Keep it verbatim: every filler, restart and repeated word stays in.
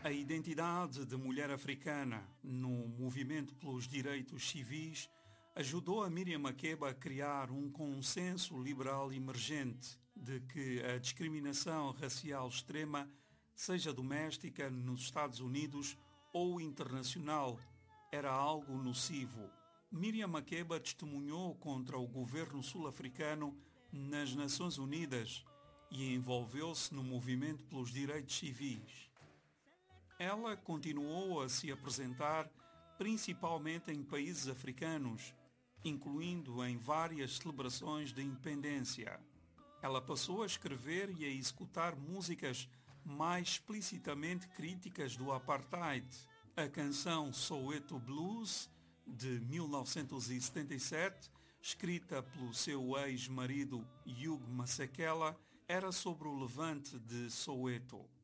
A identidade de mulher africana no movimento pelos direitos civis ajudou a Miriam Makeba a criar um consenso liberal emergente de que a discriminação racial extrema, seja doméstica nos Estados Unidos ou internacional, era algo nocivo. Miriam Makeba testemunhou contra o governo sul-africano nas Nações Unidas e envolveu-se no movimento pelos direitos civis. Ela continuou a se apresentar principalmente em países africanos, incluindo em várias celebrações da independência. Ela passou a escrever e a executar músicas mais explicitamente críticas do apartheid. A canção Soweto Blues, de mil novecentos e setenta e sete, escrita pelo seu ex-marido Hugh Masekela, era sobre o levante de Soweto.